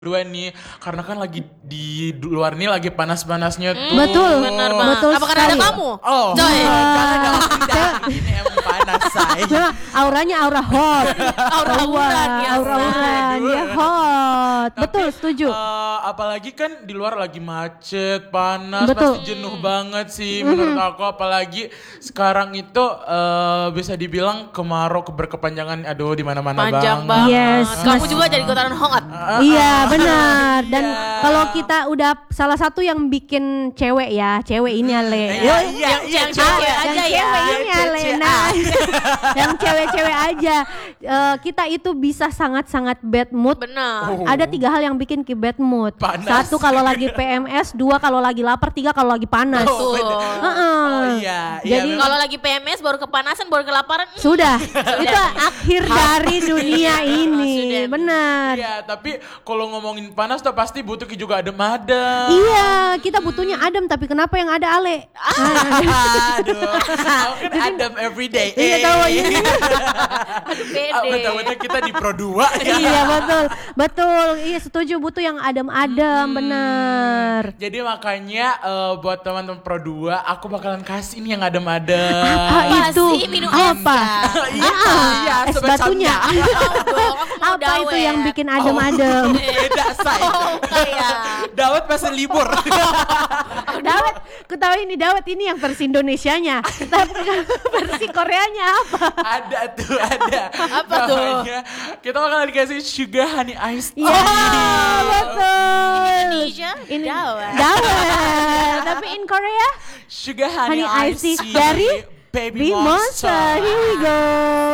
Dua nih, karena kan lagi di luar nih lagi panas-panasnya tuh. Betul, benar banget. betul Apa karena ada sekali. kamu? Oh, Coy. karena dong, tidak, ini emang panas say. Nah, auranya aura hot. Aura-auran ya, Aura-auran, dia hot. Tapi, Betul, setuju. Apalagi kan di luar lagi macet, panas, Betul. pasti jenuh banget sih menurut aku. Apalagi sekarang itu bisa dibilang kemarau berkepanjangan, aduh di mana-mana Panjang banget. banget. Yes, Kamu Mas. juga jadi ikotan hangat. Iya benar. Dan Iya. kalau kita udah salah satu yang bikin cewek ya, cewek ini Ale. Iya, Yuk, iya, iya, yang cewek iya. aja ya. cewek ini Iya, Ale. CCA. Nah, yang cewek-cewek aja. Kita itu bisa sangat-sangat bad mood. Benar. Oh. Ada 3 hal yang bikin bad mood. Panas. 1 kalau lagi PMS, 2 kalau lagi lapar, 3 kalau lagi panas. Oh, Betul. bener. Heeh. Oh iya, Jadi- memang. Kalau lagi PMS baru kepanasan, baru kelaparan. Sudah, itu akhir dari dunia ini. Sudah. Benar. Iya, tapi kalau ngomongin panas tuh pasti butuh juga adem-adem. Iya, kita butuhnya adem, tapi kenapa yang ada Ale? Aduh, aku kan adem everyday. Iya, tahu, iya. Aduh pede. Betul-betul kita di Pro 2. Iya betul, betul. Iya setuju, butuh yang adem-adem, bener. Jadi makanya buat teman-teman Pro 2, aku bakalan kasih ini yang adem-adem. Apa Apa itu? sih? Minum Apa? es Iya, iya, Es Sobat batunya. Samya. Tahu dong, aku mau Apa itu dawet. yang bikin adem-adem? Beda, say. Oh, kayak. Dawet masih libur. Dawet, ku tahu ini Dawet ini yang versi Indonesianya. Tapi versi Koreanya apa? Ada tuh, ada. Apa tuh? Namanya, kita bakalan dikasih sugar honey iced tea. Iya, betul. Indonesia, Ini Dawet. Dawet. Tapi in Korea Sugar honey, Honey iced iced tea tea dari Baby Be Monster. Monster. Here we go.